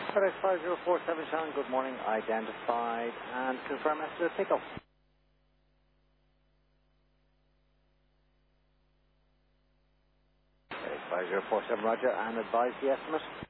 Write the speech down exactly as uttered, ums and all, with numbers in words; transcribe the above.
FedEx five zero four seven, Shannon, good morning. Identified and confirm as to the pickup. FedEx five zero four seven, roger, and advise the estimate.